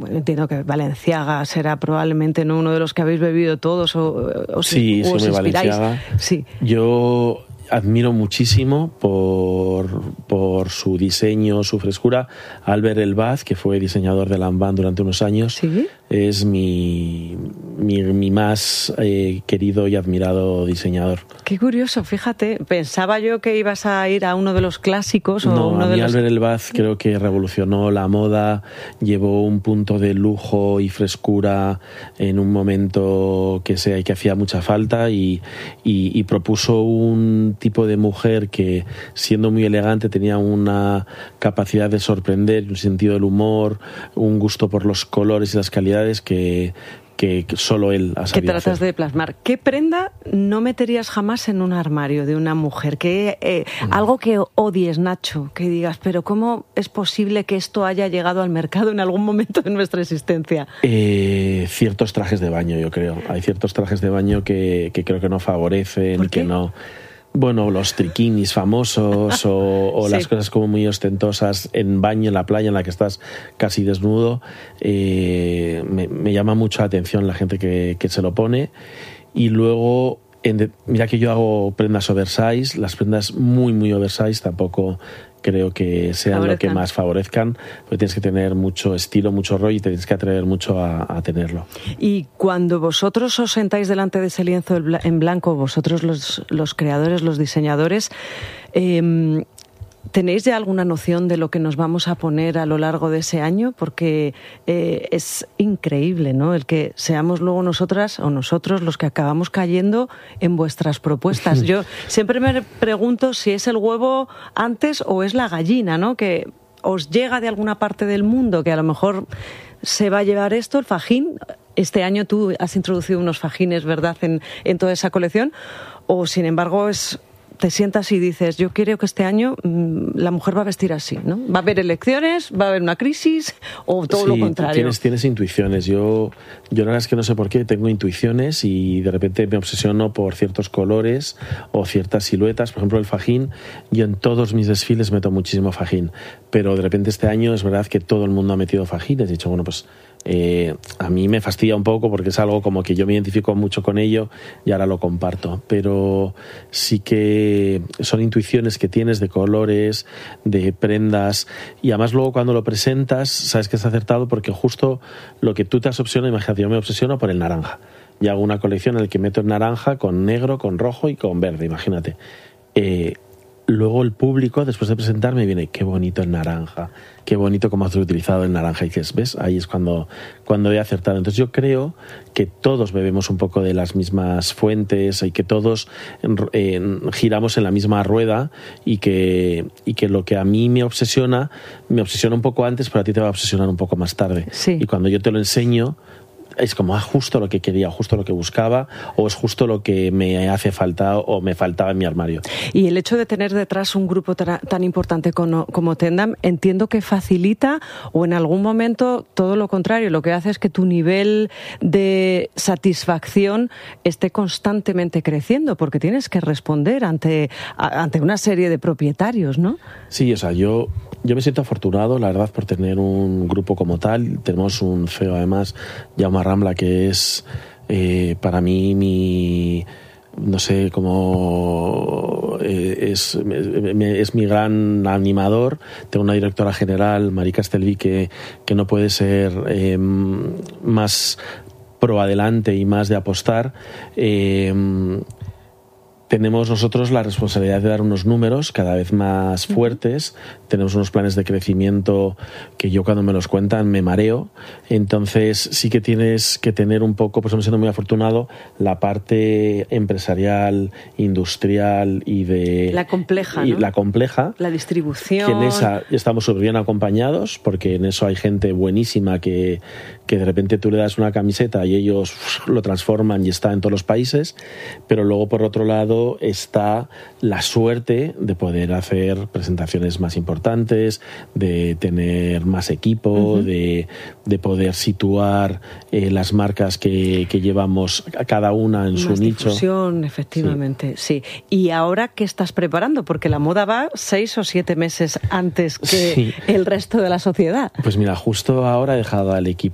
entiendo que Balenciaga será probablemente, ¿no?, uno de los que habéis bebido todos o sí, os muy inspiráis. Balenciaga. Sí. Yo admiro muchísimo por su diseño, su frescura. Albert Elbaz, que fue diseñador de Lanvin durante unos años, ¿sí?, es mi más querido y admirado diseñador. Qué curioso, fíjate, pensaba yo que ibas a ir a uno de los clásicos. No, uno a de mí los... Albert Elbaz creo que revolucionó la moda, llevó un punto de lujo y frescura en un momento que hacía mucha falta y propuso un tipo de mujer que, siendo muy elegante, tenía una capacidad de sorprender, un sentido del humor, un gusto por los colores y las calidades que solo él ha sabido que tratas hacer. de plasmar. ¿Qué prenda no meterías jamás en un armario de una mujer? Algo que odies, Nacho, que digas, pero ¿cómo es posible que esto haya llegado al mercado en algún momento de nuestra existencia? Ciertos trajes de baño, yo creo. Hay ciertos trajes de baño que creo que no favorecen. ¿Por qué? Que no... Bueno, los triquinis famosos o sí, las cosas como muy ostentosas en baño, en la playa, en la que estás casi desnudo. Me llama mucho la atención la gente que se lo pone. Y luego, mira que yo hago prendas oversize, las prendas muy, muy oversize tampoco creo que sean lo que más favorezcan, porque tienes que tener mucho estilo, mucho rollo y te tienes que atrever mucho a tenerlo. Y cuando vosotros os sentáis delante de ese lienzo en blanco, vosotros los creadores, los diseñadores, ¿tenéis ya alguna noción de lo que nos vamos a poner a lo largo de ese año? Porque es increíble, ¿no?, el que seamos luego nosotras o nosotros los que acabamos cayendo en vuestras propuestas. Yo siempre me pregunto si es el huevo antes o es la gallina, ¿no?, que os llega de alguna parte del mundo, que a lo mejor se va a llevar esto, el fajín. Este año tú has introducido unos fajines, ¿verdad?, en toda esa colección. O, sin embargo, te sientas y dices, yo creo que este año la mujer va a vestir así, ¿no? ¿Va a haber elecciones? ¿Va a haber una crisis? ¿O todo lo contrario? Tienes intuiciones. Yo la verdad es que no sé por qué tengo intuiciones y de repente me obsesiono por ciertos colores o ciertas siluetas. Por ejemplo, el fajín, yo en todos mis desfiles meto muchísimo fajín, pero de repente este año es verdad que todo el mundo ha metido fajines. He dicho, bueno, pues a mí me fastidia un poco porque es algo como que yo me identifico mucho con ello y ahora lo comparto, pero sí que son intuiciones que tienes de colores, de prendas, y además luego cuando lo presentas sabes que es acertado porque justo lo que tú te has obsesionado, imagínate, yo me obsesiono por el naranja y hago una colección en la que meto el naranja con negro, con rojo y con verde, imagínate. Luego el público, después de presentarme, viene, qué bonito el naranja, qué bonito cómo has utilizado el naranja. Y dices, ¿ves? Ahí es cuando he acertado. Entonces yo creo que todos bebemos un poco de las mismas fuentes y que todos giramos en la misma rueda y que lo que a mí me obsesiona un poco antes, pero a ti te va a obsesionar un poco más tarde. Sí. Y cuando yo te lo enseño, es como justo lo que quería, justo lo que buscaba, o es justo lo que me hace falta o me faltaba en mi armario. Y el hecho de tener detrás un grupo tan importante como Tendam, entiendo que facilita, o en algún momento todo lo contrario, lo que hace es que tu nivel de satisfacción esté constantemente creciendo, porque tienes que responder ante una serie de propietarios, ¿no? Sí, o sea, yo me siento afortunado, la verdad, por tener un grupo como tal. Tenemos un CEO, además, Jaume Rambla, que es para mí no sé cómo es mi gran animador. Tengo una directora general, Mari Castelví, que no puede ser más pro adelante y más de apostar. Tenemos nosotros la responsabilidad de dar unos números cada vez más fuertes. Tenemos unos planes de crecimiento que yo cuando me los cuentan me mareo. Entonces sí que tienes que tener un poco, pues hemos sido muy afortunado, la parte empresarial, industrial y de... La compleja, ¿no? La compleja. La distribución. Que en esa estamos súper bien acompañados, porque en eso hay gente buenísima que de repente tú le das una camiseta y ellos lo transforman y está en todos los países. Pero luego, por otro lado, está la suerte de poder hacer presentaciones más importantes, de tener más equipo, de poder situar las marcas que llevamos cada una en su nicho. Difusión, efectivamente, sí. ¿Y ahora qué estás preparando? Porque la moda va 6 o 7 meses antes que el resto de la sociedad. Pues mira, justo ahora he dejado al equipo